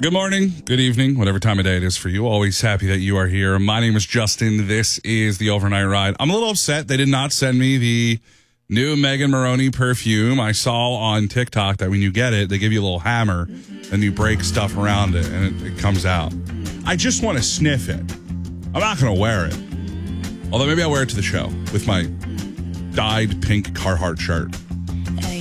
Good morning, good evening, whatever time of day it is for you. Always happy that you are here. My name is Justin. This is the Overnight Ride. I'm a little upset they did not send me the new Megan Moroney perfume. I saw on TikTok that when you get it, they give you a little hammer and you break stuff around it and it comes out. I just want to sniff it. I'm not going to wear it. Although maybe I'll wear it to the show with my dyed pink Carhartt shirt.